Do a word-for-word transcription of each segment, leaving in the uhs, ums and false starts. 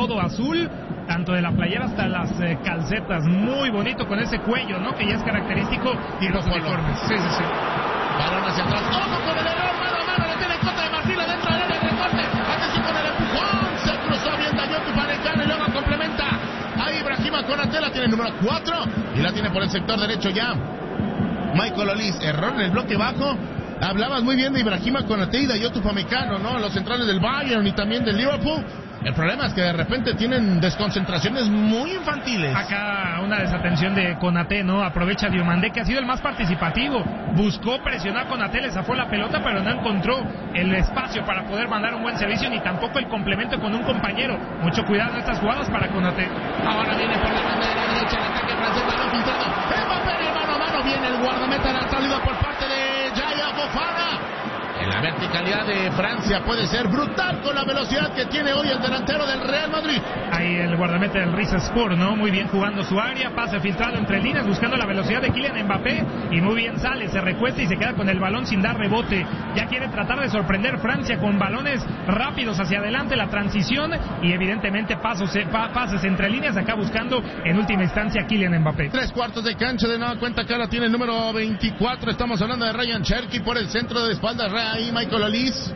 todo azul, tanto de la playera hasta las eh, calcetas, muy bonito con ese cuello, ¿no? Que ya es característico de los uniformes. Sí, sí, sí. Balón hacia atrás, ojo con el error, mano a mano, le tiene Costa de Marfil adentro del área de recorte, atención con el empujón, se cruzó bien Dayot Upamecano y luego complementa a Ibrahima Konaté, la tiene el número cuatro y la tiene por el sector derecho ya Michael Olise. Error en el bloque bajo. Hablabas muy bien de Ibrahima Konaté y Dayot Upamecano, ¿no? Los centrales del Bayern y también del Liverpool. El problema es que de repente tienen desconcentraciones muy infantiles. Acá una desatención de Konaté, ¿no? Aprovecha Diomandé, que ha sido el más participativo. Buscó presionar a Konaté, le zafó la pelota, pero no encontró el espacio para poder mandar un buen servicio, ni tampoco el complemento con un compañero. Mucho cuidado en estas jugadas para Konaté. Ahora viene por la banda de la derecha el ataque francés, balón filtrado. Mbappé en el mano a mano, viene el guardameta, la salida por parte de Yaya Fofana. En la verticalidad de Francia puede ser brutal con la velocidad que tiene hoy el delantero del Real Madrid. Ahí el guardameta del Riza Sport, ¿no? Muy bien jugando su área, pase filtrado entre líneas, buscando la velocidad de Kylian Mbappé, y muy bien sale, se recuesta y se queda con el balón sin dar rebote. Ya quiere tratar de sorprender Francia con balones rápidos hacia adelante, la transición, y evidentemente pasos, pa, pases entre líneas, acá buscando en última instancia Kylian Mbappé. Tres cuartos de cancha, de nueva cuenta acá la tiene el número veinticuatro, estamos hablando de Ryan Cherki por el centro de espalda, ahí Michael Olise,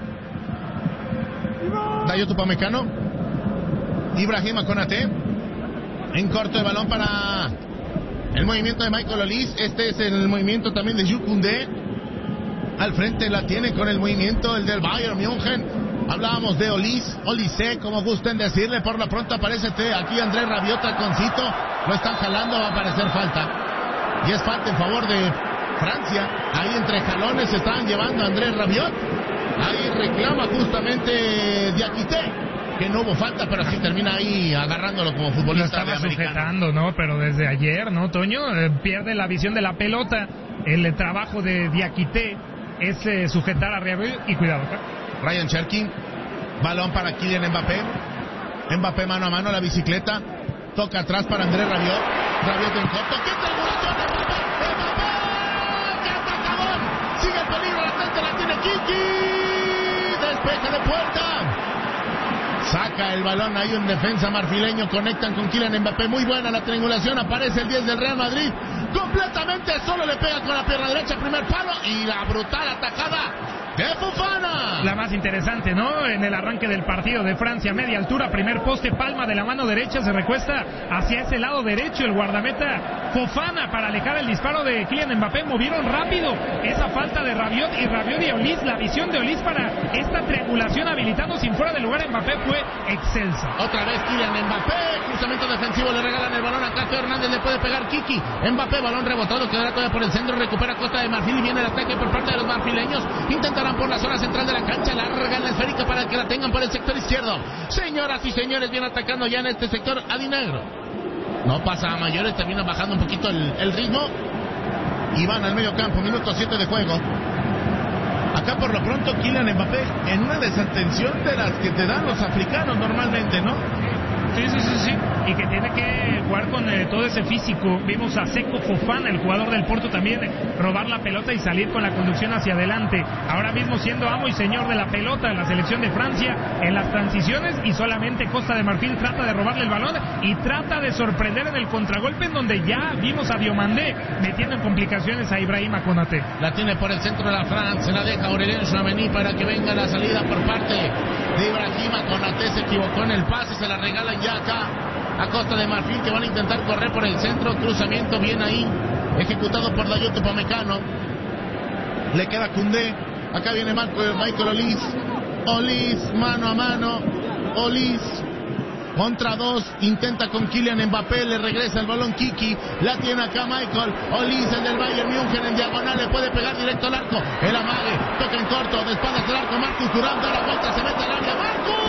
Dayot Upamecano, Ibrahima Konaté, en corto el balón para el movimiento de Michael Olise. Este es el movimiento también de Jules Koundé. Al frente la tiene con el movimiento el del Bayern München. Hablábamos de Olise, Olise, como gusten decirle. Por lo pronto aparece aquí Andrés Rabiot, taconcito, lo están jalando, va a aparecer falta, y es falta en favor de Francia. Ahí entre jalones se estaban llevando a Andrés Rabiot. Ahí reclama justamente Diakité que no hubo falta, pero sí termina ahí agarrándolo como futbolista. Lo estaba sujetando, ¿no? Pero desde ayer, ¿no, Toño? Eh, pierde la visión de la pelota. El eh, trabajo de Diakité es eh, sujetar a Rabiot y cuidado acá. Ryan Cherki, balón para Kylian Mbappé. Mbappé mano a mano, la bicicleta. Toca atrás para Andrés Rabiot. Rabiot en corto. ¡Qué triangulación! Sigue el peligro, la frente la tiene Kiki, despeja de puerta, saca el balón ahí en defensa marfileño, conectan con Kylian Mbappé, muy buena la triangulación, aparece el diez del Real Madrid, completamente solo, le pega con la pierna derecha, primer palo, y la brutal atacada de Fofana. La más interesante, ¿no? En el arranque del partido de Francia, media altura, primer poste, palma de la mano derecha, se recuesta hacia ese lado derecho el guardameta Fofana para alejar el disparo de Kylian Mbappé. Movieron rápido esa falta de Rabiot, y Rabiot y Olise, la visión de Olise para esta triangulación habilitando sin fuera de lugar Mbappé fue excelsa. Otra vez Kylian Mbappé, cruzamiento defensivo, le regalan el balón acá, Teo Hernández le puede pegar Kiki, Mbappé, balón rebotado, quedará todavía por el centro, recupera Costa de Marfil y viene el ataque por parte de los marfileños, intentarán por la zona central de la cancha, largan la esférica para que la tengan por el sector izquierdo. Señoras y señores, viene atacando ya en este sector Adinegro. No pasa a mayores, termina bajando un poquito el, el ritmo y van al medio campo, minuto siete de juego. Acá por lo pronto Kylian Mbappé en una desatención de las que te dan los africanos normalmente, ¿no? Sí, sí, sí, sí. Y que tiene que jugar con eh, todo ese físico. Vimos a Seko Fofana, el jugador del Porto, también robar la pelota y salir con la conducción hacia adelante. Ahora mismo siendo amo y señor de la pelota en la selección de Francia en las transiciones, y solamente Costa de Marfil trata de robarle el balón y trata de sorprender en el contragolpe, en donde ya vimos a Diomandé metiendo en complicaciones a Ibrahima Konaté. La tiene por el centro de la Francia, la deja Aurélien Tchouameni para que venga la salida por parte de Ibrahima Konaté. Se equivocó en el pase, se la regalan ya acá a Costa de Marfil, que van a intentar correr por el centro, cruzamiento bien ahí, ejecutado por Dayot Upamecano. Le queda Koundé, acá viene Marco, Michael Olise, Olise mano a mano, Olise contra dos, intenta con Kylian Mbappé, le regresa el balón Kiki, la tiene acá Michael Olise, el del Bayern München, en diagonal, le puede pegar directo al arco, el amague, toca en corto, de espaldas al arco, Marcus Thuram da la vuelta, se mete al área, Marcus,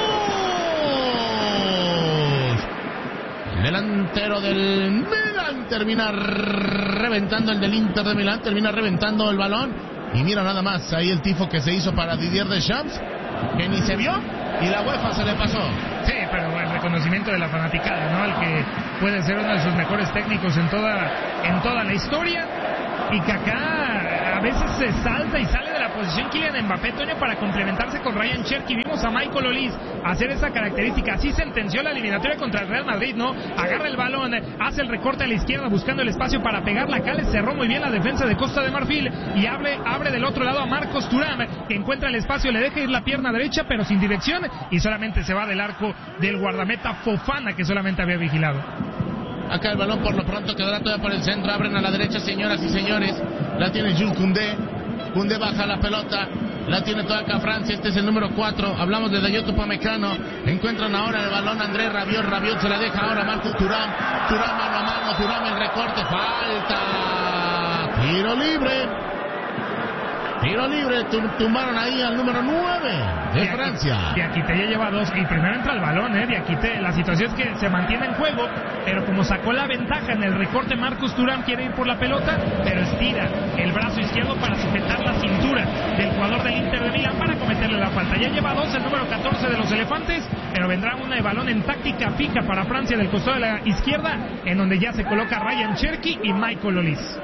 el delantero del Milan termina reventando, el del Inter de Milán termina reventando el balón, y mira nada más, ahí el tifo que se hizo para Didier Deschamps, que ni se vio, y la UEFA se le pasó. Sí, pero el reconocimiento de la fanaticada, ¿no? El que puede ser uno de sus mejores técnicos en toda, en toda la historia, y que acá veces se salta y sale de la posición Kylian Mbappé, Toño, para complementarse con Ryan Cherki. Vimos a Michael Olise hacer esa característica. Así sentenció la eliminatoria contra el Real Madrid, ¿no? Agarra el balón, hace el recorte a la izquierda buscando el espacio para pegarla. Acá le cerró muy bien la defensa de Costa de Marfil y abre, abre del otro lado a Marcos Thuram, que encuentra el espacio, le deja ir la pierna derecha pero sin dirección y solamente se va del arco del guardameta Fofana, que solamente había vigilado. Acá el balón por lo pronto quedará todavía por el centro. Abren a la derecha, señoras y señores. La tiene Jules Koundé. Koundé baja la pelota. La tiene toda acá Francia. Este es el número cuatro. Hablamos de Dayot Upamecano. Encuentran ahora el balón André Rabiot. Rabiot se la deja ahora a Marcos Thuram. Thuram mano a mano. Thuram el recorte. Falta. Tiro libre. Tiro libre, tumbaron ahí al número nueve de Francia. Diakité ya lleva dos y primero entra el balón, eh, Diakité. La situación es que se mantiene en juego, pero como sacó la ventaja en el recorte, Marcus Thuram quiere ir por la pelota, pero estira el brazo izquierdo para sujetar la cintura del jugador del Inter de Milán para cometerle la falta. Ya lleva dos el número catorce de los elefantes, pero vendrá una de balón en táctica fija para Francia del costado de la izquierda, en donde ya se coloca Ryan Cherki y Michael Olise.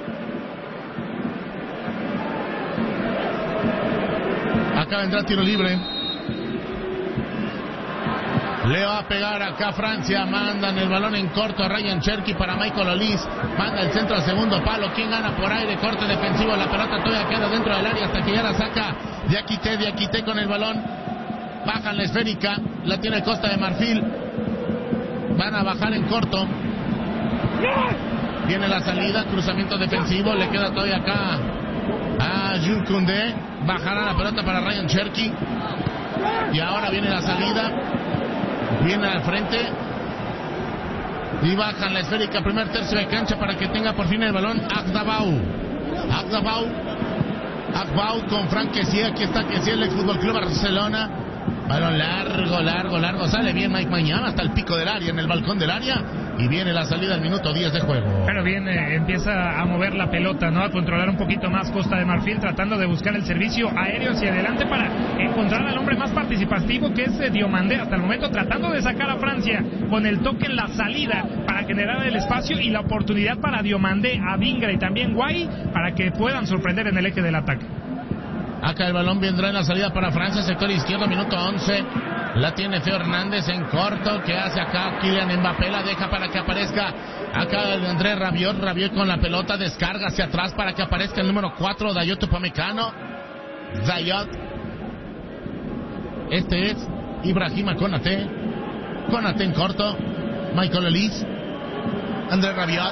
Acá vendrá tiro libre. Le va a pegar acá Francia. Mandan el balón en corto a Ryan Cherki para Michael Olise. Manda el centro al segundo palo. ¿Quién gana por aire? Corte defensivo. La pelota todavía queda dentro del área hasta que ya la saca Diakité. Diakité con el balón. Bajan la esférica. La tiene Costa de Marfil. Van a bajar en corto. Viene la salida. Cruzamiento defensivo. Le queda todavía acá a Jules Koundé. Bajará la pelota para Ryan Cherki. Y ahora viene la salida. Viene al frente. Y bajan la esférica. Primer tercio de cancha para que tenga por fin el balón Agdabau. Agdabau. Agdabau con Franck Kessié. Aquí está Kessié, el ex Fútbol Club Barcelona. Balón largo, largo, largo. Sale bien Mike Maignan hasta el pico del área, en el balcón del área. Y viene la salida al minuto diez de juego. Pero bien, eh, empieza a mover la pelota, ¿no? A controlar un poquito más Costa de Marfil, tratando de buscar el servicio aéreo hacia adelante para encontrar al hombre más participativo, que es eh, Diomandé. Hasta el momento tratando de sacar a Francia con el toque en la salida para generar el espacio y la oportunidad para Diomandé, Adingra y también Guay para que puedan sorprender en el eje del ataque. Acá el balón vendrá en la salida para Francia, sector izquierdo, minuto once. La tiene Theo Hernández en corto. ¿Qué hace acá? Kylian Mbappé la deja para que aparezca acá André Rabiot. Rabiot con la pelota descarga hacia atrás para que aparezca el número cuatro, Dayot Upamecano. Dayot. Este es Ibrahima Konaté. Konaté en corto. Michael Olise. André Rabiot.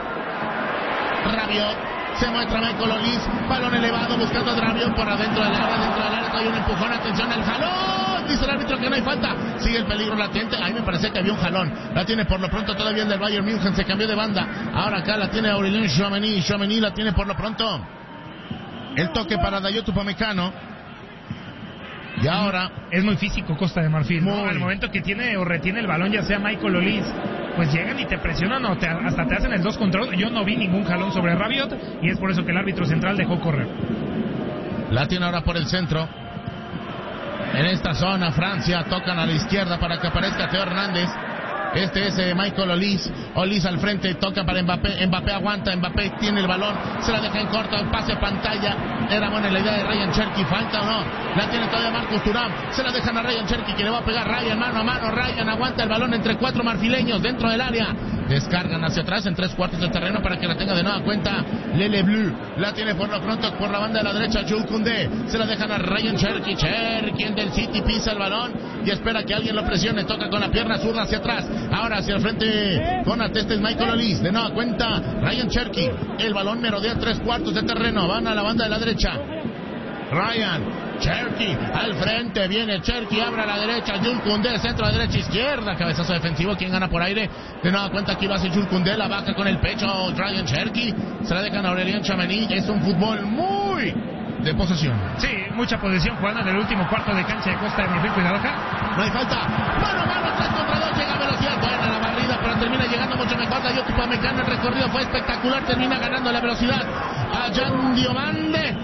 Rabiot. Se muestra Michael Olise, balón elevado buscando a Rabiot por adentro del área, dentro del área, hay un empujón, atención, el jalón, dice el árbitro que no hay falta, sigue el peligro latente, ahí me parece que había un jalón, la tiene por lo pronto todavía el del Bayern München, se cambió de banda, ahora acá la tiene Aurélien Tchouameni, Tchouameni la tiene por lo pronto, el toque para Dayot Upamecano, y ahora... Es muy físico Costa de Marfil, ¿no? Al momento que tiene o retiene el balón, ya sea Michael Olise, pues llegan y te presionan o te, hasta te hacen el dos contra uno. Yo no vi ningún jalón sobre Rabiot y es por eso que el árbitro central dejó correr. La tiene ahora por el centro. En esta zona Francia tocan a la izquierda para que aparezca Theo Hernández. Este es eh, Michael Olise. Olise al frente, toca para Mbappé. Mbappé aguanta, Mbappé tiene el balón, se la deja en corto, pase pantalla. Era buena la idea de Ryan Cherki, falta o no. La tiene todavía Marcus Thuram, se la dejan a Ryan Cherki, que le va a pegar Ryan mano a mano. Ryan aguanta el balón entre cuatro marfileños dentro del área. Descargan hacia atrás en tres cuartos del terreno para que la tenga de nueva cuenta Lele Bleu. La tiene por lo pronto por la banda de la derecha Jules Koundé. Se la dejan a Ryan Cherki. Cherki, el del City, pisa el balón y espera que alguien lo presione. Toca con la pierna zurda hacia atrás. Ahora hacia el frente con atestes Michael Olise. De nueva cuenta Ryan Cherki. El balón merodea tres cuartos de terreno. Van a la banda de la derecha. Ryan Cherki al frente, viene Cherki, abre a la derecha, Jules Koundé, centro a derecha, izquierda, cabezazo defensivo, ¿quién gana por aire? De nueva cuenta aquí lo hace Jules Koundé, la baja con el pecho, Ryan Cherki, se la dejan a Aurélien Tchouameni, es un fútbol muy de posesión. Sí, mucha posesión jugando en el último cuarto de cancha de Costa de Marfil, cuidado acá. No hay falta, mano a mano, tres contra dos, llega a velocidad, buena la barrida, pero termina llegando mucho mejor, Dayot Upamecano, el recorrido fue espectacular, termina ganando la velocidad a Jan Diomande.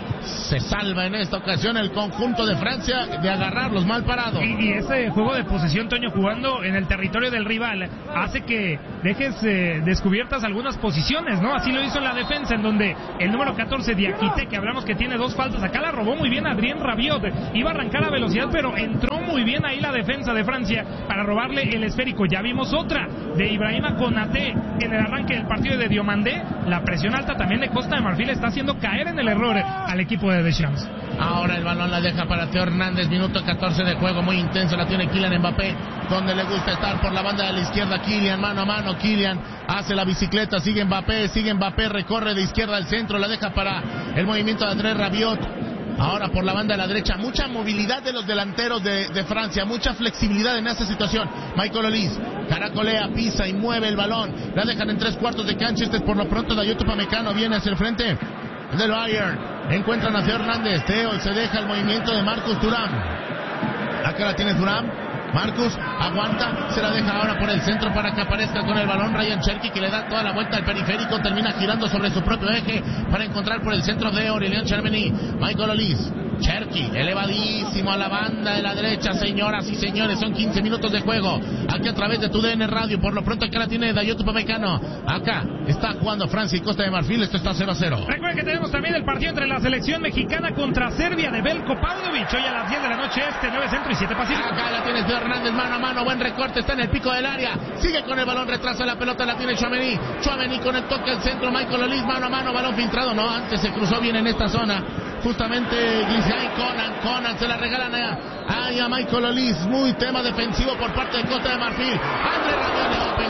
Se salva en esta ocasión el conjunto de Francia de agarrarlos mal parados. Y, y ese juego de posesión, Toño, jugando en el territorio del rival, hace que dejes eh, descubiertas algunas posiciones, ¿no? Así lo hizo en la defensa, en donde el número catorce, Diakité, que hablamos que tiene dos faltas, acá la robó muy bien Adrien Rabiot. Iba a arrancar a velocidad, pero entró muy bien ahí la defensa de Francia para robarle el esférico. Ya vimos otra de Ibrahima Konaté en el arranque del partido de Diomandé. La presión alta también de Costa de Marfil está haciendo caer en el error al equipo de Deschamps. Ahora el balón la deja para Teo Hernández, minuto catorce de juego, muy intenso, la tiene Kylian Mbappé, donde le gusta estar por la banda de la izquierda. Kylian, mano a mano, Kylian hace la bicicleta, sigue Mbappé, sigue Mbappé, recorre de izquierda al centro, la deja para el movimiento de Andrés Rabiot. Ahora por la banda de la derecha, mucha movilidad de los delanteros de, de Francia, mucha flexibilidad en esa situación. Michael Olise caracolea, pisa y mueve el balón, la dejan en tres cuartos de cancha. Este es por lo pronto Dayot Upamecano, viene hacia el frente del Bayern, encuentran a Teo Hernández, Teo se deja el movimiento de Marcus Thuram, acá la tiene Thuram, Marcus aguanta, se la deja ahora por el centro para que aparezca con el balón Ryan Cherki, que le da toda la vuelta al periférico, termina girando sobre su propio eje para encontrar por el centro de Aurélien Tchouaméni. Michael Olise, Cherki, elevadísimo a la banda de la derecha, señoras y señores, son quince minutos de juego, aquí a través de tu D N Radio, por lo pronto acá la tiene Dayot Upamecano, acá está jugando Francia y Costa de Marfil, esto está cero a cero. Recuerden que tenemos también el partido entre la selección mexicana contra Serbia de Belko Paunovic, hoy a las diez de la noche este, nueve centro y siete pacífico. Acá la tiene Teo Hernández, mano a mano, buen recorte, está en el pico del área, sigue con el balón, retrasa la pelota, la tiene Tchouaméni, Tchouaméni con el toque al centro, Michael Olise, mano a mano, balón filtrado, no, antes se cruzó bien en esta zona, justamente Glizay, Conan, Conan se la regalan a, a, a Michael Olise, muy tema defensivo por parte de Costa de Marfil, André Rabiot le va a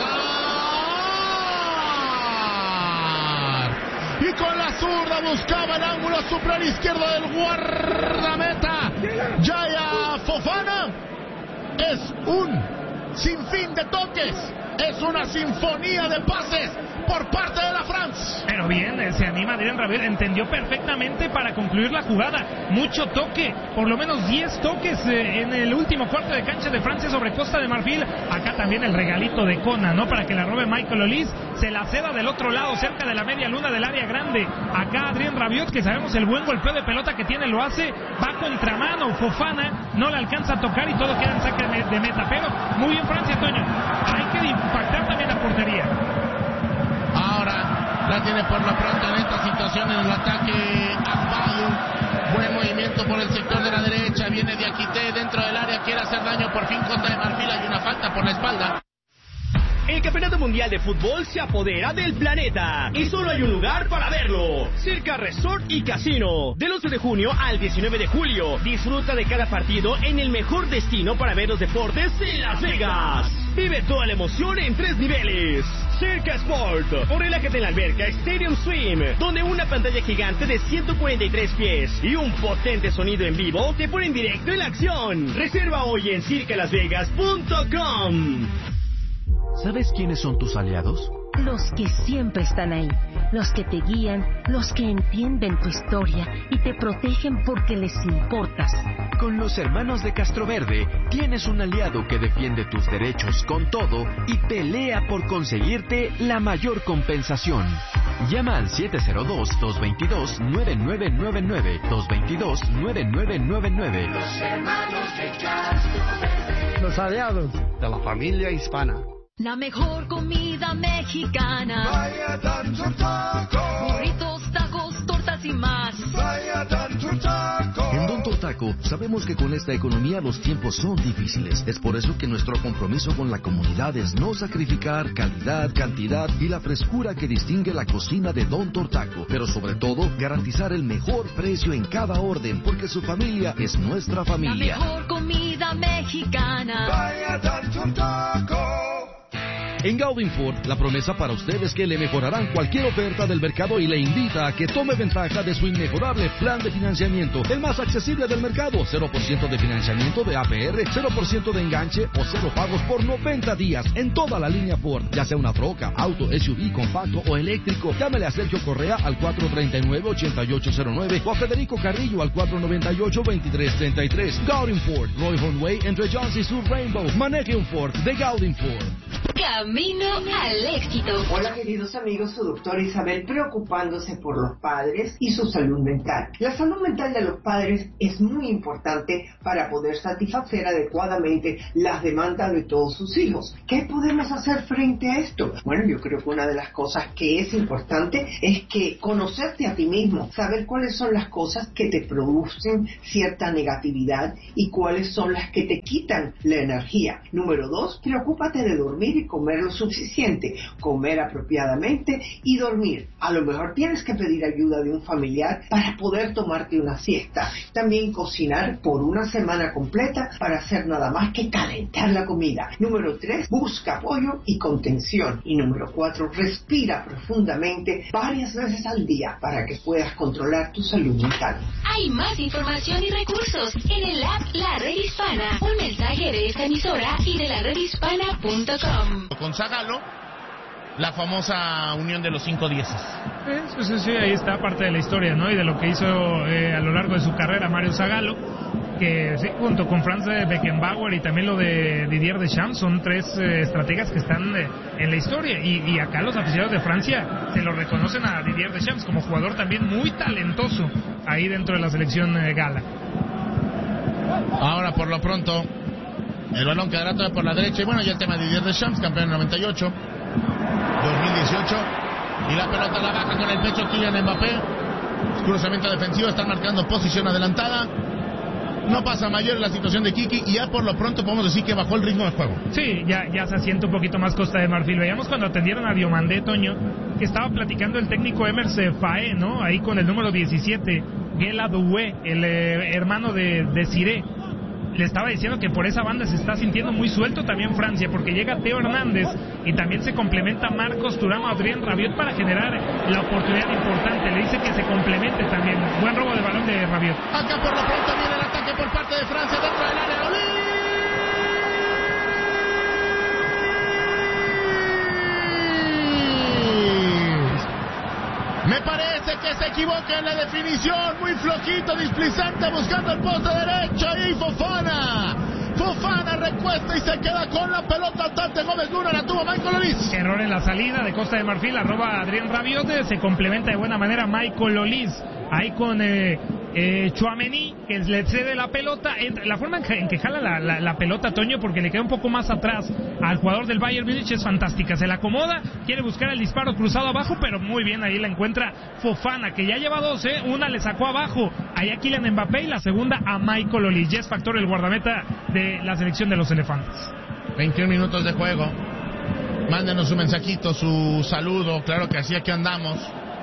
pegar, y con la zurda buscaba el ángulo superior izquierdo del guardameta, Yaya Fofana. Es un sinfín de toques, es una sinfonía de pases por parte de la France. Pero bien, se anima Adrien Rabiot, entendió perfectamente para concluir la jugada. Mucho toque, por lo menos diez toques eh, en el último cuarto de cancha de Francia sobre Costa de Marfil. Acá también el regalito de Conan, ¿no? Para que la robe Michael Olise, se la ceda del otro lado, cerca de la media luna del área grande. Acá Adrien Rabiot, que sabemos el buen golpeo de pelota que tiene, lo hace, va contramano, Fofana no le alcanza a tocar y todo queda en saque de meta. Pero muy bien Francia, Toño, hay que impactar también la portería. Ahora la tiene por lo pronto en esta situación en el ataque Akbadou. Buen movimiento por el sector de la derecha. Viene Diakité dentro del área. Quiere hacer daño por fin Costa de Marfil. Hay una falta por la espalda. El Campeonato Mundial de Fútbol se apodera del planeta y solo hay un lugar para verlo: Circa Resort y Casino. Del once de junio al diecinueve de julio, disfruta de cada partido en el mejor destino para ver los deportes en Las Vegas. Vive toda la emoción en tres niveles: Circa Sport, o relájate en la alberca Stadium Swim, donde una pantalla gigante de ciento cuarenta y tres pies y un potente sonido en vivo te ponen directo en la acción. Reserva hoy en circa las vegas punto com. ¿Sabes quiénes son tus aliados? Los que siempre están ahí, los que te guían, los que entienden tu historia y te protegen porque les importas. Con los hermanos de Castroverde tienes un aliado que defiende tus derechos con todo y pelea por conseguirte la mayor compensación. Llama al siete cero dos, dos dos dos, nueve nueve nueve nueve, dos dos dos, nueve nueve nueve nueve. Los hermanos de Castroverde. Los aliados de la familia hispana. La mejor comida mexicana. Vaya Don Taco. Burritos, tacos, tortas y más. Vaya Don Taco. En Don Taco sabemos que con esta economía los tiempos son difíciles. Es por eso que nuestro compromiso con la comunidad es no sacrificar calidad, cantidad y la frescura que distingue la cocina de Don Taco. Pero sobre todo, garantizar el mejor precio en cada orden, porque su familia es nuestra familia. La mejor comida mexicana. Vaya Don Taco. En Gaudin Ford, la promesa para usted es que le mejorarán cualquier oferta del mercado y le invita a que tome ventaja de su inmejorable plan de financiamiento, el más accesible del mercado. cero por ciento de financiamiento de A P R, cero por ciento de enganche o cero pagos por noventa días en toda la línea Ford, ya sea una troca, auto, S U V, compacto o eléctrico. Llámele a Sergio Correa al cuatro tres nueve, ocho ocho cero nueve o a Federico Carrillo al cuatro nueve ocho, dos tres tres tres. Gaudin Ford, Roy Hornway entre Jones y Sur Rainbow. Maneje un Ford de Gaudin Ford. Camino al éxito. Hola queridos amigos, su doctora Isabel preocupándose por los padres y su salud mental. La salud mental de los padres es muy importante para poder satisfacer adecuadamente las demandas de todos sus hijos. ¿Qué podemos hacer frente a esto? Bueno, yo creo que una de las cosas que es importante es que conocerte a ti mismo, saber cuáles son las cosas que te producen cierta negatividad y cuáles son las que te quitan la energía. Número dos, preocúpate de dormir y comer lo suficiente, comer apropiadamente y dormir. A lo mejor tienes que pedir ayuda de un familiar para poder tomarte una siesta. También cocinar por una semana completa para hacer nada más que calentar la comida. Número tres, busca apoyo y contención. Y número cuatro, respira profundamente varias veces al día para que puedas controlar tu salud mental. Hay más información y recursos en el app La Red Hispana. Un mensaje de esta emisora y de la red hispana punto com. Con Zagallo, la famosa unión de los cinco dieces. Sí, sí, sí, ahí está parte de la historia, ¿no? Y de lo que hizo eh, a lo largo de su carrera Mario Zagallo, que sí, junto con Franz Beckenbauer y también lo de Didier Deschamps, son tres eh, estrategas que están eh, en la historia. Y, y acá los aficionados de Francia se lo reconocen a Didier Deschamps como jugador también muy talentoso ahí dentro de la selección eh, gala. Ahora, por lo pronto, el balón quedará todavía por la derecha. Y bueno, ya el tema de Didier Deschamps, campeón en noventa y ocho, dos mil dieciocho. Y la pelota la baja con el pecho Kylian Mbappé. Cruzamiento defensivo, están marcando posición adelantada. No pasa mayor la situación de Kiki y ya por lo pronto podemos decir que bajó el ritmo de juego. Sí, ya, ya se asienta un poquito más Costa de Marfil. Veíamos cuando atendieron a Diomandé, Toño, que estaba platicando el técnico Emers Faé, ¿no? Ahí con el número diecisiete, Guela Doué, el eh, hermano de, de Ciré. Le estaba diciendo que por esa banda se está sintiendo muy suelto también Francia, porque llega Teo Hernández y también se complementa Marcos Thuram a Adrien Rabiot para generar la oportunidad importante. Le dice que se complemente también. Buen robo de balón de Rabiot. Acá por lo pronto viene el ataque por parte de Francia dentro del área. ¡Olí! Me parece que se equivoca en la definición, muy flojito, displicente, buscando el poste derecho y Fofana. Fofana recuesta y se queda con la pelota. Tate Gómez Luna la tuvo Michael Olise. Error en la salida de Costa de Marfil, arroba Adrien Rabiot, se complementa de buena manera Michael Olise. Ahí con eh, eh, Tchouaméni, que le cede la pelota. La forma en que, en que jala la, la, la pelota, Toño, porque le queda un poco más atrás al jugador del Bayern Múnich, es fantástica. Se la acomoda, quiere buscar el disparo cruzado abajo, pero muy bien, ahí la encuentra Fofana, que ya lleva dos, ¿eh? Una le sacó abajo ahí a Kylian Mbappé y la segunda a Michael Olise. Ya es factor el guardameta de la selección de los elefantes. veintiún minutos de juego. Mándenos su mensajito, su saludo. Claro que así aquí andamos.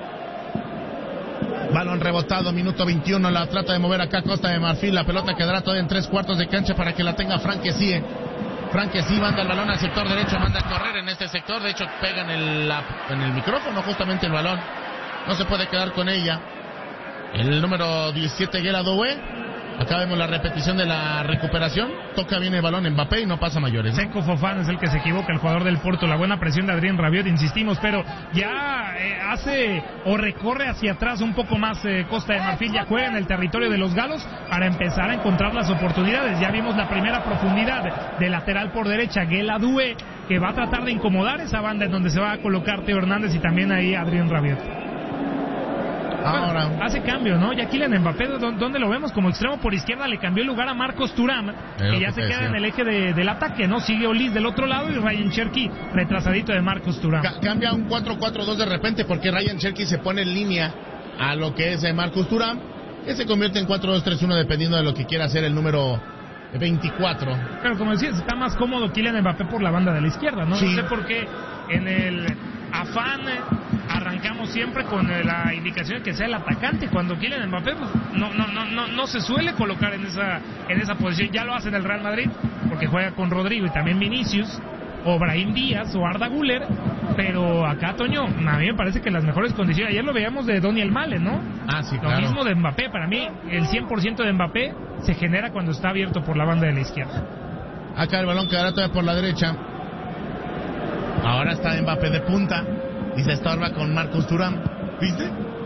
Balón rebotado, minuto veintiuno, la trata de mover acá Costa de Marfil, la pelota quedará todavía en tres cuartos de cancha para que la tenga Franck Kessie. Franck Kessie manda el balón al sector derecho, manda a correr en este sector, de hecho pega en el, la, en el micrófono justamente el balón, no se puede quedar con ella. El número diecisiete, Guela Doué. Acá vemos la repetición de la recuperación. Toca bien el balón Mbappé y no pasa mayores, ¿no? Seco Fofana es el que se equivoca, el jugador del Porto. La buena presión de Adrien Rabiot, insistimos, pero ya eh, hace o recorre hacia atrás un poco más eh, Costa de Marfil. Ya juega en el territorio de los galos para empezar a encontrar las oportunidades. Ya vimos la primera profundidad de lateral por derecha, Guela Doué, que va a tratar de incomodar esa banda en donde se va a colocar Teo Hernández y también ahí Adrien Rabiot. Ahora bueno, hace cambio, ¿no? Ya Kylian Mbappé, ¿dónde lo vemos? Como extremo por izquierda le cambió el lugar a Marcos Thuram, que ya se queda en el eje de, del ataque, ¿no? Sigue Olise del otro lado y Ryan Cherki retrasadito de Marcos Thuram. C- cambia un cuatro cuatro dos de repente porque Ryan Cherki se pone en línea a lo que es Marcos Thuram, que se convierte en cuatro dos tres uno dependiendo de lo que quiera hacer el número veinticuatro. Pero como decías, está más cómodo Kylian Mbappé por la banda de la izquierda, ¿no? Sí. No sé por qué en el afán arrancamos siempre con la indicación de que sea el atacante, cuando Kylian Mbappé pues, no, no, no, no, no se suele colocar en esa, en esa posición. Ya lo hace en el Real Madrid, porque juega con Rodrigo y también Vinicius, o Brahim Díaz, o Arda Güler, pero acá, Toño, a mí me parece que las mejores condiciones, ayer lo veíamos de Daniel Male, ¿no? Ah, sí, lo claro. mismo de Mbappé, para mí el cien por ciento de Mbappé se genera cuando está abierto por la banda de la izquierda. Acá el balón quedará todavía por la derecha. Ahora está Mbappé de punta y se estorba con Marcos Thuram. ¿Viste?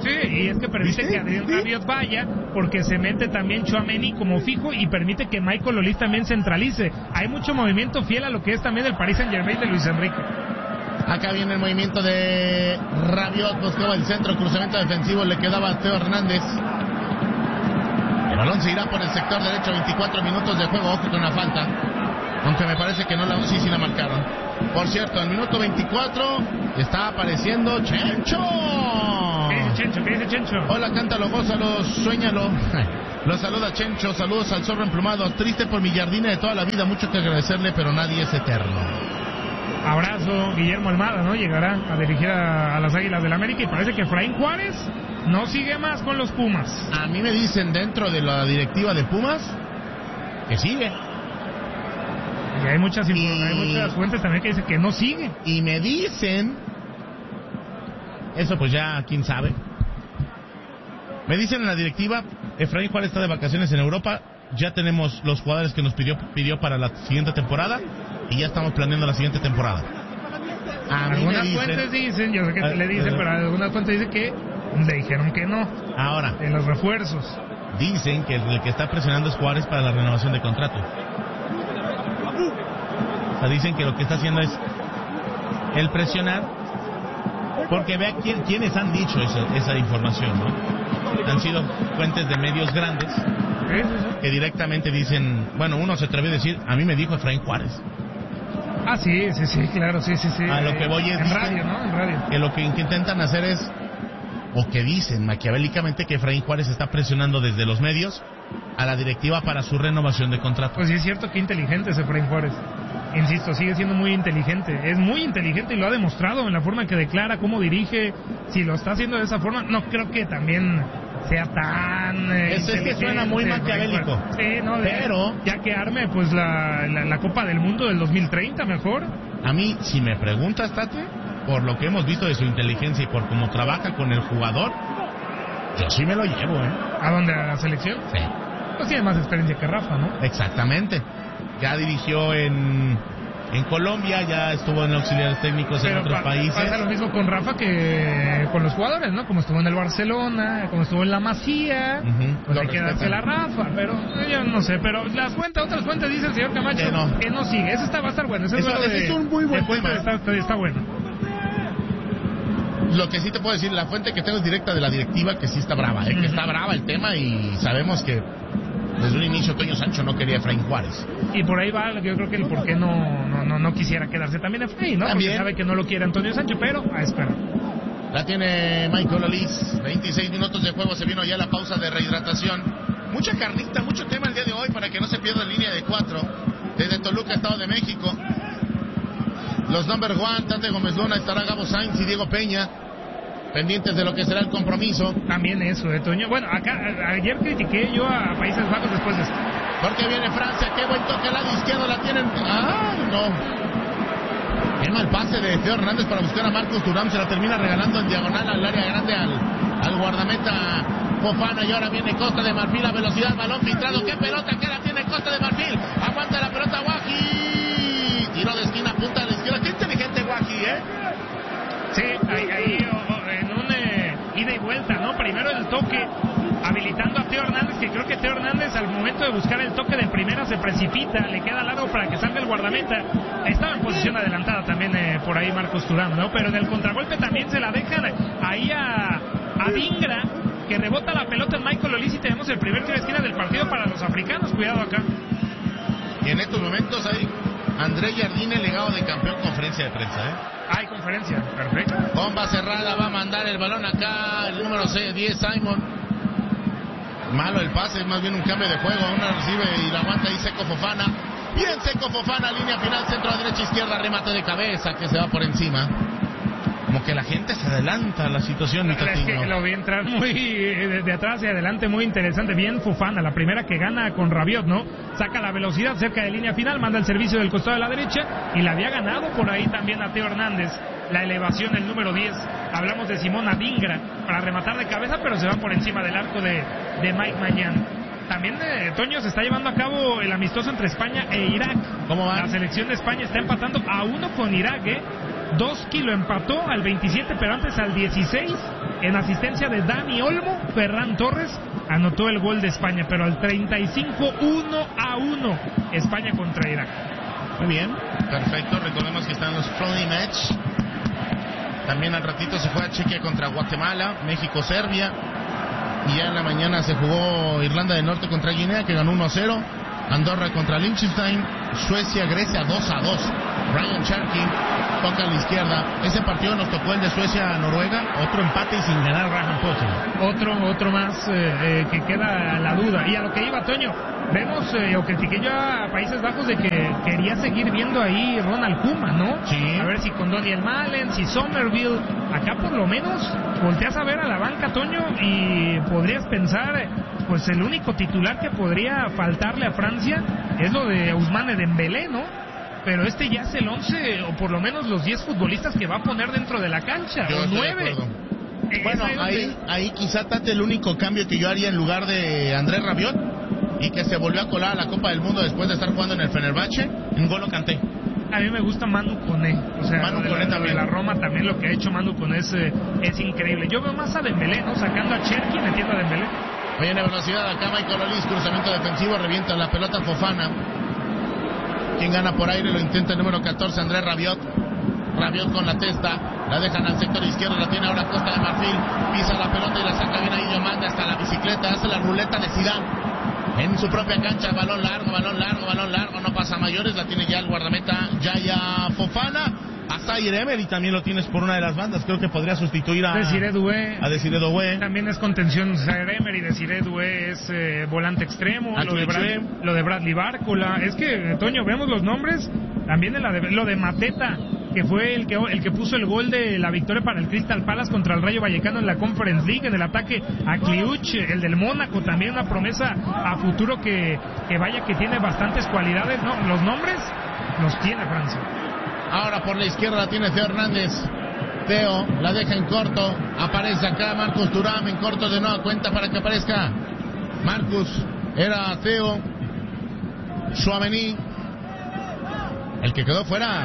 Sí, y es que permite ¿Viste? que Adrien Rabiot vaya, porque se mete también Tchouaméni como fijo y permite que Michael Olise también centralice. Hay mucho movimiento fiel a lo que es también el Paris Saint-Germain de Luis Enrique. Acá viene el movimiento de Rabiot, buscaba el centro, cruzamiento defensivo, le quedaba a Teo Hernández. El balón se irá por el sector derecho, veinticuatro minutos de juego, ojo con la falta. Aunque me parece que no la sí, sí la marcaron. Por cierto, en el minuto veinticuatro está apareciendo Chencho. ¿Qué dice Chencho? ¿Qué dice Chencho? Hola, cántalo, gózalo, suéñalo. Los saluda Chencho, saludos al zorro emplumado. Triste por mi Jardine de toda la vida, mucho que agradecerle, pero nadie es eterno. Abrazo, Guillermo Almada, ¿no? Llegará a dirigir a, a las Águilas del América y parece que Efraín Juárez no sigue más con los Pumas. A mí me dicen dentro de la directiva de Pumas que sigue. Y hay muchas, y... hay muchas fuentes también que dicen que no sigue. Y me dicen, eso pues ya quién sabe, me dicen en la directiva, Efraín Juárez está de vacaciones en Europa, ya tenemos los jugadores que nos pidió, pidió para la siguiente temporada y ya estamos planeando la siguiente temporada. A algunas dicen, fuentes dicen, yo sé que uh, le dicen, uh, pero algunas fuentes dicen que le dijeron que no. Ahora, en los refuerzos. Dicen que el que está presionando es Juárez para la renovación de contrato. O sea, dicen que lo que está haciendo es el presionar, porque vea quién, quiénes han dicho esa, esa información, ¿no? Han sido fuentes de medios grandes que directamente dicen, bueno, uno se atrevió a decir, a mí me dijo Efraín Juárez. Ah, sí, sí, sí, claro, sí, sí, sí. A lo que voy es en dicen, radio, ¿no? En radio. Que lo que intentan hacer es, o que dicen maquiavélicamente, que Efraín Juárez está presionando desde los medios a la directiva para su renovación de contrato. Pues sí es cierto que inteligente es Efraín Juárez. Insisto, sigue siendo muy inteligente. Es muy inteligente y lo ha demostrado en la forma que declara, cómo dirige. Si lo está haciendo de esa forma, no creo que también sea tan eh, es, es que suena muy maquiavélico. Sí, no, pero ya que arme pues la, la, la Copa del Mundo del dos mil treinta mejor. A mí, si me preguntas, Tate, por lo que hemos visto de su inteligencia y por cómo trabaja con el jugador, yo sí me lo llevo, ¿eh? ¿A dónde? ¿A la selección? Sí. Pues tiene más experiencia que Rafa, ¿no? Exactamente. Ya dirigió en, en Colombia, ya estuvo en auxiliares técnicos Pero en otros pa- países. Pasa lo mismo con Rafa que con los jugadores, ¿no? Como estuvo en el Barcelona, como estuvo en la Masía, uh-huh. pues Lo hay que respetan. dársela a Rafa, pero eh, yo no sé, pero las fuentes, otras fuentes dicen el señor Camacho Que no. que no sigue, eso está, va a estar bueno, ese Eso- duelo ese de- es un muy buen de fuentes tema. está, está bueno. Lo que sí te puedo decir, la fuente que tengo es directa de la directiva, que sí está brava, ¿eh? Que está brava el tema y sabemos que desde un inicio Toño Sancho no quería a Efraín Juárez. Y por ahí va, yo creo que el por qué no, no, no, no quisiera quedarse también Efraín, ¿no? También. Porque sabe que no lo quiere Antonio Sánchez, pero a esperar. La tiene Michael Olise, veintiséis minutos de juego, se vino ya la pausa de rehidratación. Mucha carnita, mucho tema el día de hoy para que no se pierda en línea de cuatro. Desde Toluca, Estado de México. Los number one, Tate Gómez Luna, estará Gabo Sainz y Diego Peña, pendientes de lo que será el compromiso. También eso, de Toño. Bueno, acá a- ayer critiqué yo a Países Bajos después de esto. Porque viene Francia, qué buen toque al lado izquierdo, la tienen. ¡Ay, no! Qué mal pase de Teo Hernández para buscar a Marcos Thuram, se la termina regalando en diagonal al área grande al, al guardameta Fofana. Y ahora viene Costa de Marfil a velocidad, balón filtrado. ¡Qué pelota que la tiene Costa de Marfil! Aguanta la pelota Guaji. Tiro de esquina, punta a la izquierda. ¡Qué inteligente Guaji, eh! Sí, ahí, ahí o- o en un eh, ida y vuelta, ¿no? Primero el toque, habilitando a Teo Hernández, que creo que Teo Hernández al momento de buscar el toque de primera se precipita, le queda largo para que salga el guardameta. Estaba en posición adelantada también eh, por ahí Marcos Thuram, ¿no? Pero en el contragolpe también se la dejan ahí a, a Dingra, que rebota la pelota en Michael Olise y tenemos el primer tiro de esquina del partido para los africanos. Cuidado acá. Y en estos momentos hay André Jardine, legado de campeón, conferencia de prensa, ¿eh? Hay conferencia, perfecto. Bomba cerrada, va a mandar el balón acá, el número diez, Simon. Malo el pase, más bien un cambio de juego. Una recibe y la aguanta ahí Seco Fofana. Bien Seco Fofana, línea final, centro a derecha, izquierda, remate de cabeza que se va por encima. Como que la gente se adelanta a la situación, mi Es que Tatiño. lo vi entrar muy de, de atrás y adelante, muy interesante. Bien Fofana, la primera que gana con Rabiot, ¿no? Saca la velocidad cerca de línea final, manda el servicio del costado de la derecha y la había ganado por ahí también a Teo Hernández. La elevación, el número diez. Hablamos de Simón Adingra para rematar de cabeza, pero se va por encima del arco de, de Mike Mañán. También, eh, Toño, se está llevando a cabo el amistoso entre España e Irak. ¿Cómo va? La selección de España está empatando a uno con Irak, ¿eh? Dos lo empató al veintisiete, pero antes al dieciséis. en asistencia de Dani Olmo, Ferran Torres anotó el gol de España, pero al treinta y cinco, uno a uno, España contra Irak. Muy bien, perfecto. Recordemos que están los friendly match. También al ratito se fue a Chequia contra Guatemala, México, Serbia. Y ya en la mañana se jugó Irlanda del Norte contra Guinea, que ganó uno a cero. Andorra contra Liechtenstein. Suecia, Grecia dos a dos. Ryan Cherky toca a la izquierda. Ese partido nos tocó el de Suecia-Noruega. Otro empate y sin ganar Graham Potter. Otro, otro más eh, eh, que queda la duda. Y a lo que iba, Toño, vemos, eh, o critiqué yo a Países Bajos de que quería seguir viendo ahí Ronald Koeman, ¿no? Sí. A ver si con Daniel Malen, si Somerville. Acá por lo menos volteas a ver a la banca, Toño, y podrías pensar, pues el único titular que podría faltarle a Francia es lo de Ousmane Dembélé, ¿no? Pero este ya es el once, o por lo menos los diez futbolistas que va a poner dentro de la cancha, Yo o estoy nueve. de acuerdo. Eh, Bueno, es ahí, donde- ahí quizá Tate el único cambio que yo haría en lugar de Andrés Rabiot, y que se volvió a colar a la Copa del Mundo después de estar jugando en el Fenerbahce, en N'Golo Kanté. A mí me gusta Manu Koné, o sea, Manu de, Koné la, también. de la Roma también lo que ha hecho Manu Koné es, eh, es increíble. Yo veo más a Dembélé, ¿no? Sacando a Cherki, metiendo a Dembélé. Viene velocidad acá Michael Olise, cruzamiento defensivo, revienta la pelota Fofana. Quien gana por aire lo intenta el número catorce, Andrés Rabiot. Rabiot con la testa, la dejan al sector izquierdo, la tiene ahora Costa de Marfil, pisa la pelota y la saca bien ahí, manda hasta la bicicleta, hace la ruleta de Zidane. En su propia cancha, balón largo, balón largo, balón largo, no pasa a mayores, la tiene ya el guardameta Yaya Fofana. A Zaire Emery también lo tienes por una de las bandas, creo que podría sustituir a Desiré Doué. a Desiré Doué. También es contención Zaire Emery, Desiré Doué es eh, volante extremo, Ah, lo de, Brad- lo de Bradley Bárcola. Es que, Toño, vemos los nombres, también en la de- lo de Mateta, que fue el que el que puso el gol de la victoria para el Crystal Palace contra el Rayo Vallecano en la Conference League, en el ataque a Kliuch, el del Mónaco, también una promesa a futuro que, que vaya que tiene bastantes cualidades, ¿no? Los nombres los tiene Francia. Ahora por la izquierda la tiene Theo Hernández. Theo la deja en corto. Aparece acá Marcus Thuram en corto de nueva cuenta para que aparezca Marcus. Era Theo. Tchouaméni. El que quedó fuera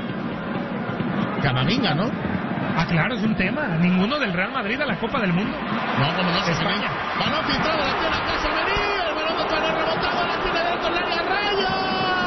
Camavinga, ¿no? Ah, claro, es un tema. Ninguno del Real Madrid a la Copa del Mundo. No, como no, Tchouaméni. España. Balón filtrado, la tiene acá Tchouaméni. El balón de Tchouaméni rebotado, la tiene dentro del área Rayo.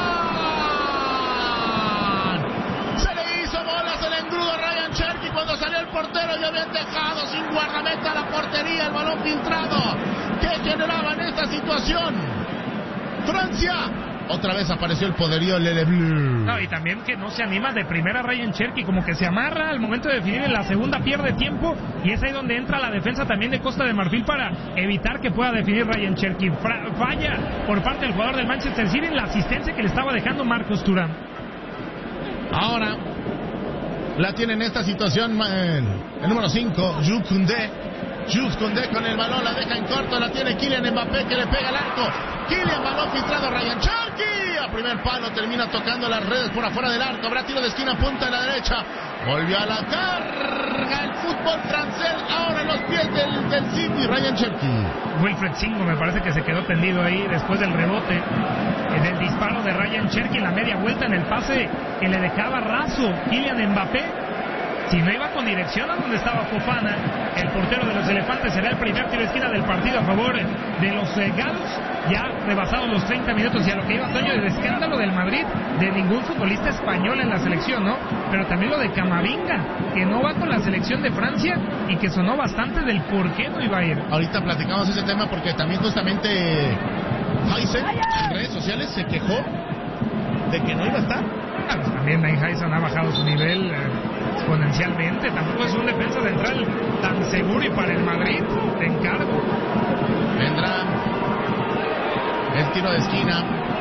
Se le hizo bolas el engrudo a Ryan Cherky cuando salió el portero y habían dejado sin guardameta la portería, el balón filtrado. ¿Qué generaba en esta situación? Francia. Otra vez apareció el poderío Lele Bleu. No, y también que no se anima de primera Ryan Cherky, como que se amarra al momento de definir, en la segunda pierde tiempo, y es ahí donde entra la defensa también de Costa de Marfil para evitar que pueda definir Ryan Cherky. Fra- falla por parte del jugador del Manchester City en la asistencia que le estaba dejando Marcus Thuram. Ahora la tiene en esta situación el, el número cinco, Jules Koundé. Jules Koundé con el balón, la deja en corto, la tiene Kylian Mbappé que le pega al arco. Kylian, balón filtrado, Ryan Cherky. A primer palo termina tocando las redes por afuera del arco. Habrá tiro de esquina, punta en la derecha. Volvió a la carga el fútbol francés. Ahora en los pies del, del City, Ryan Cherky. Wilfred Singo me parece que se quedó tendido ahí después del rebote, en el disparo de Ryan Cherky en la media vuelta, en el pase que le dejaba raso Kylian Mbappé. Si no iba con dirección a donde estaba Fofana, el portero de los Elefantes, será el primer tiro de esquina del partido a favor de los eh, galos, ya rebasados los treinta minutos. Y a lo que iba Toño, del escándalo del Madrid, de ningún futbolista español en la selección, ¿no? Pero también lo de Camavinga, que no va con la selección de Francia y que sonó bastante del por qué no iba a ir. Ahorita platicamos ese tema porque también justamente Heisen en redes sociales se quejó de que no iba a estar. Ah, pues también Heisen ha bajado su nivel eh, exponencialmente. Tampoco es un defensa central tan seguro, y para el Madrid, te encargo. Vendrá el tiro de esquina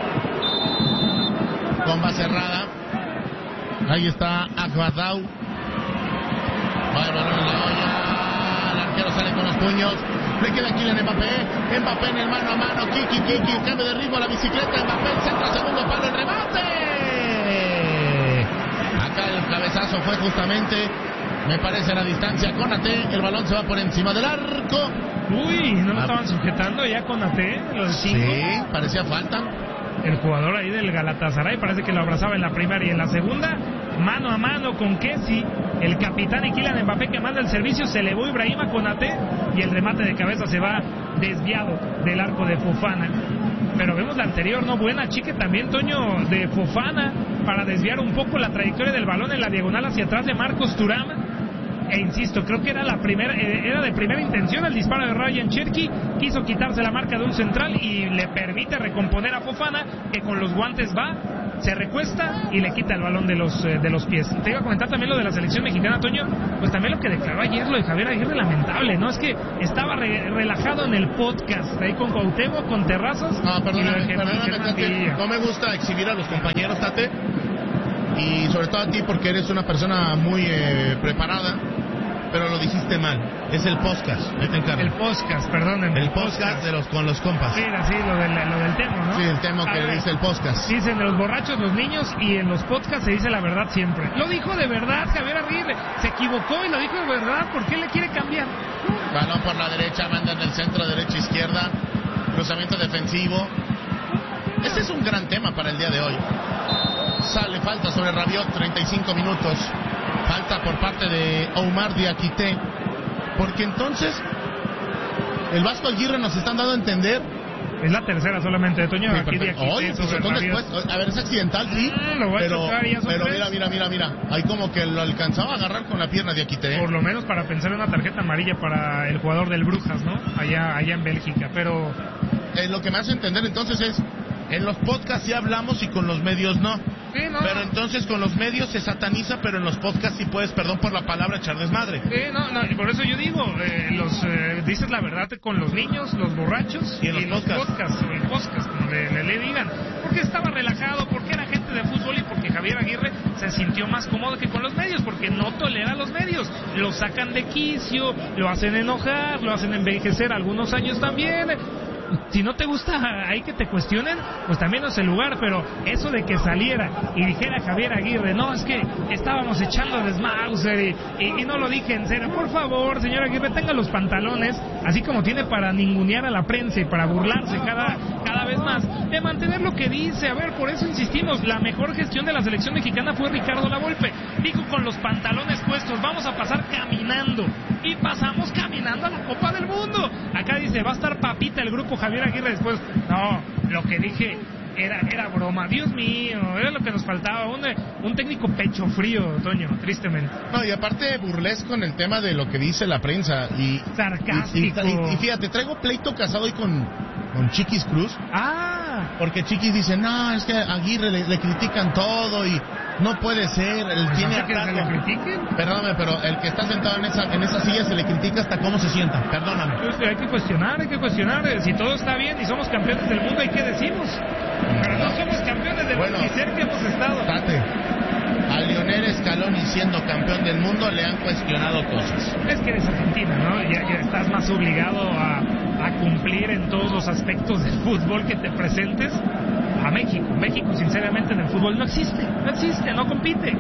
bomba cerrada. Ahí está Agbadau. Va el balón en la olla. El arquero sale con los puños. Le queda Kylian Mbappé. Mbappé en el mano a mano. Kiki, Kiki. Cambio de ritmo a la bicicleta. Mbappé el centro, segundo palo, el remate. Acá el cabezazo fue justamente, me parece, a la distancia con Ate. El balón se va por encima del arco. Uy, ¿no lo Ah, estaban sujetando ya con A T? Los cinco. Sí, parecía falta. el jugador ahí del Galatasaray, parece que lo abrazaba en la primera y en la segunda, mano a mano con Kessi, el capitán y Kylian Mbappé que manda el servicio, se elevó Ibrahima Konaté y el remate de cabeza se va desviado del arco de Fofana. Pero vemos la anterior, ¿no? Buena chique también, Toño, de Fofana para desviar un poco la trayectoria del balón en la diagonal hacia atrás de Marcos Thuram. E insisto, creo que era la primera, eh, era de primera intención el disparo de Ryan Cherki, quiso quitarse la marca de un central y le permite recomponer a Fofana, que con los guantes va, se recuesta y le quita el balón de los eh, de los pies. Te iba a comentar también lo de la selección mexicana, Toño, pues también lo que declaró ayer lo de Javier Aguirre, lamentable, ¿no? Es que estaba re, relajado en el podcast, ahí con Cuauhtémoc, con Terrazas. No, perdóname, perdóname, Tate, no me gusta exhibir a los compañeros, Tate, y sobre todo a ti porque eres una persona muy eh, preparada, pero lo dijiste mal. Es el podcast, ahí te encargo. El podcast, perdónenme. El podcast, podcast de los con los compas. Sí, sí, lo del, lo del tema, ¿no? Sí, el tema que dice el podcast. Dicen de los borrachos los niños y en los podcasts se dice la verdad siempre. Lo dijo de verdad Javier Aguirre, se equivocó y lo dijo de verdad. ¿Por qué le quiere cambiar? Balón por la derecha, manda en el centro, derecha, izquierda, cruzamiento defensivo. Este es un gran tema para el día de hoy. Sale falta sobre Rabiot, treinta y cinco minutos. Falta por parte de Oumar Diakité. Porque entonces el Vasco Aguirre nos están dando a entender. Es la tercera solamente de Toño. Sí, aquí Diakité. Oye, pues entonces después, a ver, es accidental, sí. Ah, lo voy pero a chocar, ya son pero tres. mira, mira, mira, mira. Ahí como que lo alcanzaba a agarrar con la pierna de Diakité. Por lo menos para pensar en una tarjeta amarilla para el jugador del Brujas, ¿no? Allá, allá en Bélgica. Pero eh, lo que me hace entender entonces es, en los podcasts sí hablamos y con los medios no. Sí, no. Pero entonces con los medios se sataniza, pero en los podcasts sí puedes, perdón por la palabra, echar desmadre. Sí, no, no, y por eso yo digo, eh, los eh, dices la verdad con los niños, los borrachos y en los, y los podcasts. podcasts, o el podcast, como le, le, le digan. Porque estaba relajado, porque era gente de fútbol y porque Javier Aguirre se sintió más cómodo que con los medios, porque no tolera los medios. Lo sacan de quicio, lo hacen enojar, lo hacen envejecer algunos años también. Si no te gusta ahí que te cuestionen, pues también no es el lugar, pero eso de que saliera y dijera Javier Aguirre, no, es que estábamos echando desmauser y, y, y no lo dije en serio. Por favor, señor Aguirre, tenga los pantalones, así como tiene para ningunear a la prensa y para burlarse cada, cada vez más, de mantener lo que dice. A ver, por eso insistimos, la mejor gestión de la selección mexicana fue Ricardo Lavolpe. Dijo con los pantalones puestos, vamos a pasar caminando. Y pasamos caminando a la Copa del Mundo. Acá dice, va a estar papita el grupo Javier Aguirre después. No, lo que dije era era broma. Dios mío, era lo que nos faltaba. Un, un técnico pecho frío, Toño, tristemente. No, y aparte burlesco en el tema de lo que dice la prensa. Y sarcástico. Y, y, y fíjate, traigo pleito casado hoy con, con Chiquis Cruz. Ah. Porque Chiquis dice, no, es que a Aguirre le, le critican todo y no puede ser. Él ¿No tiene sé que se le critiquen? Perdóname, pero el que está sentado en esa en esa silla se le critica hasta cómo se sienta. Perdóname. Pues hay que cuestionar, hay que cuestionar. Si todo está bien y somos campeones del mundo, ¿y qué decimos? Pero no somos campeones del bueno, ser que hemos estado. Tate, a Lionel Scaloni siendo campeón del mundo le han cuestionado cosas. Es que eres argentino, ¿no? Ya, ya estás más obligado a, a cumplir en todos los aspectos del fútbol que te presentes a México. México, sinceramente, en el fútbol no existe. No existe, no compite.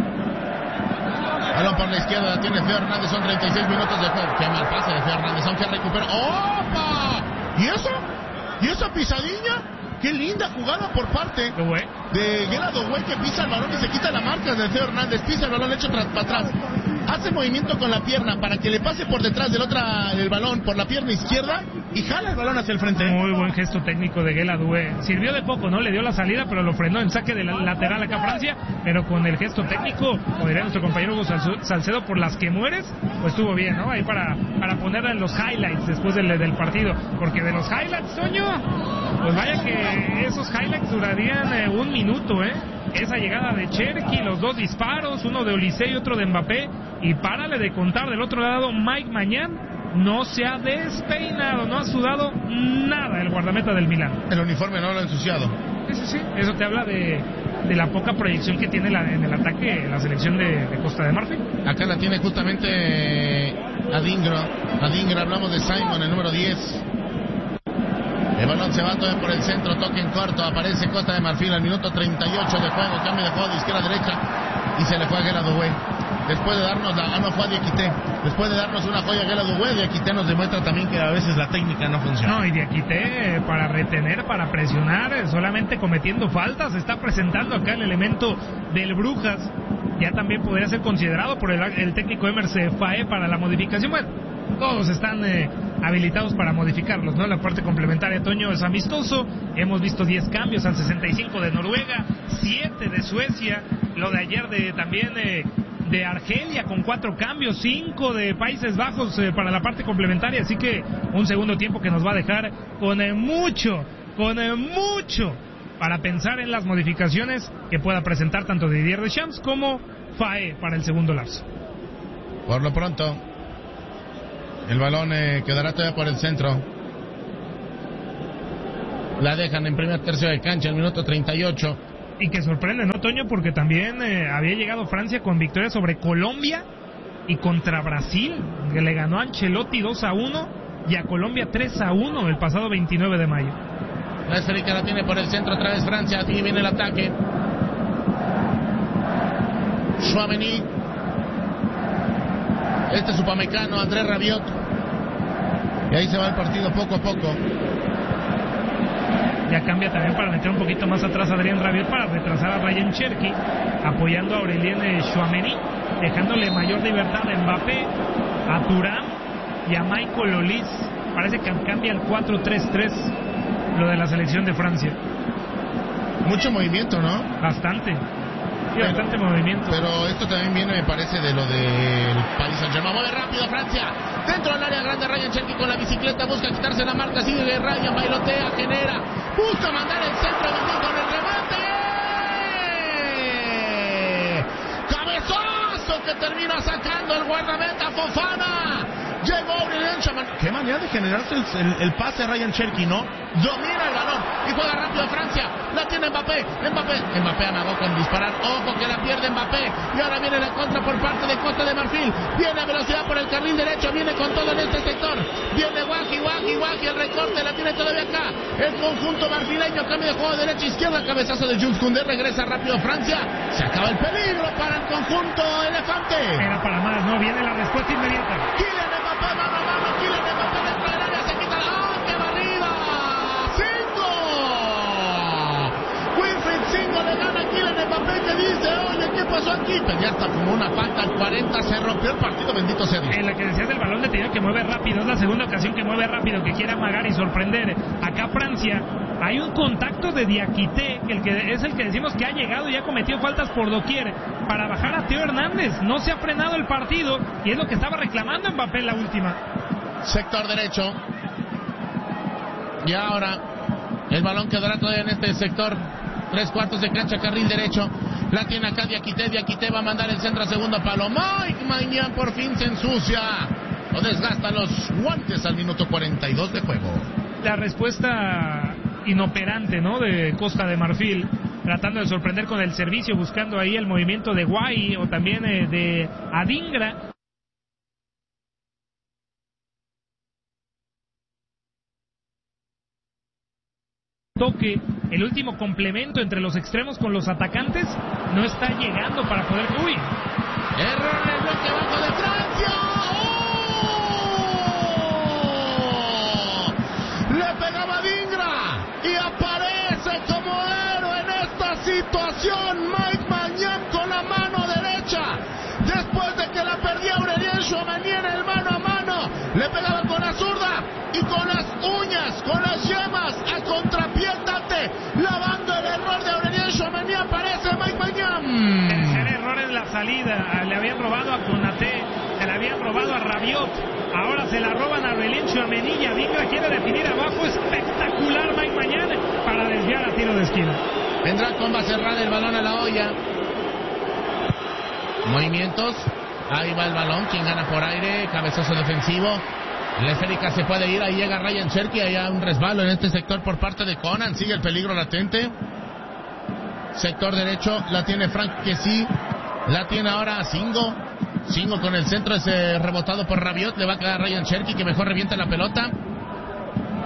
Balón por la izquierda, tiene Feo Hernández, son treinta y seis minutos de juego. Qué mal pase de Feo Hernández, aunque recupera. ¡Opa! ¿Y eso? ¿Y esa pisadilla? Qué linda jugada por parte de Gerardo Güey, que pisa el balón y se quita la marca de Feo Hernández. Pisa el balón hecho tras, para atrás. Hace movimiento con la pierna para que le pase por detrás del otra el balón por la pierna izquierda y jala el balón hacia el frente. Muy buen gesto técnico de Guela Doué. Sirvió de poco, ¿no? Le dio la salida, pero lo frenó en saque de la lateral acá Francia. Pero con el gesto técnico, como diría nuestro compañero Hugo Salcedo, por las que mueres, pues estuvo bien, ¿no? Ahí para, para ponerla en los highlights después del, del partido. Porque de los highlights, Toño, pues vaya que esos highlights durarían eh, un minuto, ¿eh? Esa llegada de Cherki, los dos disparos, uno de Olise y otro de Mbappé. Y párale de contar del otro lado, Mike Mañán no se ha despeinado, no ha sudado nada el guardameta del Milán. El uniforme no lo ha ensuciado. Sí, sí, sí. Eso te habla de, de la poca proyección que tiene la, en el ataque la selección de, de Costa de Marfil. Acá la tiene justamente Adingra. Adingra, hablamos de Simon, el número diez. El balón se va todo por el centro, toque en corto, aparece Costa de Marfil al minuto treinta y ocho de juego, cambio de juego de izquierda a derecha y se le fue a Gerardo Güey. después de darnos la... Ah, no, fue a Diakité. Después de darnos una joya que era Dubé, Diakité nos demuestra también que a veces la técnica no funciona. No, y Diakité, para retener, para presionar, solamente cometiendo faltas, está presentando acá el elemento del Brujas. Ya también podría ser considerado por el, el técnico Emerson Faé para la modificación. Bueno, todos están eh, habilitados para modificarlos, ¿no? La parte complementaria, Toño, es amistoso. Hemos visto diez cambios al sesenta y cinco de Noruega, siete de Suecia, lo de ayer de también eh, de Argelia con cuatro cambios, cinco de Países Bajos eh, para la parte complementaria. Así que un segundo tiempo que nos va a dejar con eh, mucho, con eh, mucho para pensar en las modificaciones que pueda presentar tanto Didier Deschamps como Faé para el segundo lapso. Por lo pronto, el balón eh, quedará todavía por el centro. La dejan en primer tercio de cancha, el minuto treinta y ocho. Y que sorprende, ¿no, Toño? Porque también eh, había llegado Francia con victoria sobre Colombia y contra Brasil, que le ganó a Ancelotti dos a uno y a Colombia tres a uno el pasado veintinueve de mayo. La esférica la tiene por el centro otra vez Francia. Aquí viene el ataque. Tchouaméni. Este es Upamecano, André Rabiot. Y ahí se va el partido poco a poco. Ya cambia también para meter un poquito más atrás a Adrien Rabiot para retrasar a Ryan Cherki, apoyando a Aurélien Tchouaméni, dejándole mayor libertad a Mbappé, a Thuram y a Michael Olise. Parece que cambia el cuatro tres tres lo de la selección de Francia. Mucho movimiento, ¿no? Bastante. Sí, pero, bastante movimiento. Pero esto también viene, me parece, de lo del Paris Saint-Germain. Mueve rápido Francia. Dentro del área grande, Ryan Cherki con la bicicleta. Busca quitarse la marca. Sigue de Ryan. Bailotea, genera. Busca mandar el centro. Con el remate. Cabezazo que termina sacando el guardameta Fofana. Llegó Aurélien Tchouaméni. Qué manera de generarse el, el, el pase a Ryan Cherki, ¿no? Domina el balón y juega rápido Francia. La tiene Mbappé. Mbappé. Mbappé amagó con disparar. Ojo que la pierde Mbappé. Y ahora viene la contra por parte de Costa de Marfil. Viene a velocidad por el carril derecho. Viene con todo en este sector. Viene Wahi, Wahi, Wahi. El recorte la tiene todavía acá. El conjunto marfileño. Cambio de juego derecha, izquierda. Cabezazo de Jules Koundé. Regresa rápido Francia. Se acaba el peligro para el conjunto elefante. Era para más, ¿no? Viene la respuesta inmediata. Kylian Mbappé, mano a mano. Kylian Mbappé dentro del área. Se quita la... ¡Oh, qué barrida! ¡Cinco! Wilfried Cinco le gana a Kylian Mbappé, que dice, oye, ¿qué pasó aquí? Pues ya está como una falta al cuarenta, se rompió el partido, bendito sea Dios. En la que decías del balón detenido que mueve rápido, es la segunda ocasión que mueve rápido, que quiere amagar y sorprender. Acá Francia, hay un contacto de Diakité, que, el que es el que decimos que ha llegado y ha cometido faltas por doquier, para bajar a Teo Hernández. No se ha frenado el partido y es lo que estaba reclamando Mbappé en la última. Sector derecho. Y ahora el balón quedará todavía en este sector. Tres cuartos de cancha, carril derecho. La tiene acá Diakité. Diakité va a mandar el centro a segundo palo. Mike Maignan por fin se ensucia. O desgasta los guantes al minuto cuarenta y dos de juego. La respuesta inoperante, ¿no?, de Costa de Marfil, tratando de sorprender con el servicio, buscando ahí el movimiento de Guay o también eh, de Adingra. Toque, el último complemento entre los extremos con los atacantes no está llegando para poder... ¡Uy! Error en el bloque abajo de Francia. ¡Oh! Le pegaba Adingra y aparece como héroe en esta situación Mike Maignan con la mano derecha. Después de que la perdía Aurélien Tchouaméni en el mano a mano, le pegaba con la zurda y con las uñas, con las yemas, a contrapié Tate, lavando el error de Aurélien Tchouaméni, aparece Mike Maignan. Tercer error en la salida, le habían robado a Konaté, se le habían robado a Rabiot, ahora se la roban a Aurélien Tchouaméni y Adingra quiere definir abajo. Espectacular Mike Maignan para desviar a tiro de esquina. Vendrá con base cerrada el balón a la olla. Movimientos, ahí va el balón, quien gana por aire, cabezazo defensivo. La esférica se puede ir, ahí llega Ryan Cherki, hay un resbalo en este sector por parte de Conan, sigue el peligro latente. Sector derecho, la tiene Frank Kessie, la tiene ahora Singo. Singo con el centro, ese rebotado por Rabiot, le va a quedar Ryan Cherki, que mejor revienta la pelota.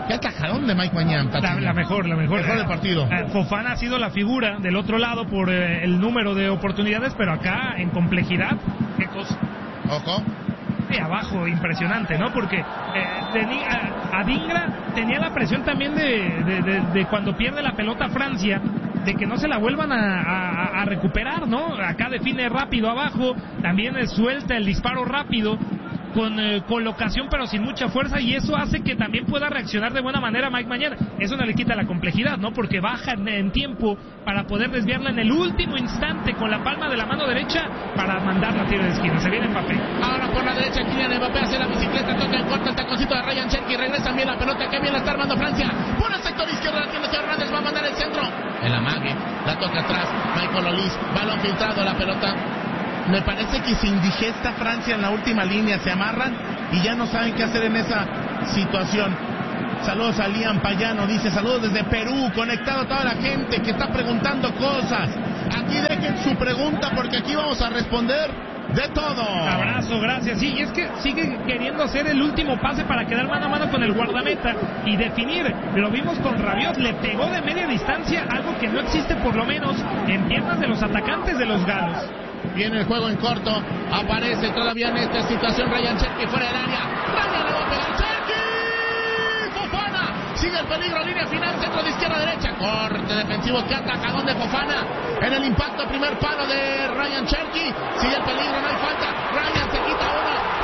Qué atajadón de Mike Mañán. La, la mejor, la mejor. Mejor del partido. Eh, Fofana ha sido la figura del otro lado por eh, el número de oportunidades, pero acá en complejidad, qué cosa. Ojo. De abajo, impresionante, ¿no? Porque eh, tenía, Adingra tenía la presión también de, de, de, de cuando pierde la pelota Francia, de que no se la vuelvan a, a, a recuperar, ¿no? Acá define rápido abajo, también eh, suelta el disparo rápido, con eh, colocación pero sin mucha fuerza, y eso hace que también pueda reaccionar de buena manera Mike Mañán. Eso no le quita la complejidad, ¿no? Porque baja en, en tiempo para poder desviarla en el último instante con la palma de la mano derecha para mandarla a tiro de esquina. Se viene Mbappé. Ahora por la derecha Kylian Mbappé hace la bicicleta, toca en corto el taconcito de Ryan Cherky, regresa bien la pelota, que bien la está armando Francia. Por el sector izquierdo la tiene Hernández, va a mandar el centro. El amague, la toca atrás, Michael Olís, balón filtrado, la pelota. Me parece que se indigesta Francia en la última línea, se amarran y ya no saben qué hacer en esa situación. Saludos a Liam Payano, dice saludos desde Perú, conectado a toda la gente que está preguntando cosas. Aquí dejen su pregunta porque aquí vamos a responder de todo. Abrazo, gracias. Sí, y es que sigue queriendo hacer el último pase para quedar mano a mano con el guardameta y definir. Lo vimos con Rabiot, le pegó de media distancia, algo que no existe por lo menos en piernas de los atacantes de los galos. Viene el juego en corto, aparece todavía en esta situación Ryan Cherky fuera del área. Ryan le va a pegar, Cherky. Fofana, sigue el peligro, línea final, centro de izquierda a derecha. Corte defensivo, que atajadón de Fofana. En el impacto, primer palo de Ryan Cherky. Sigue el peligro, no hay falta. Ryan se quita uno.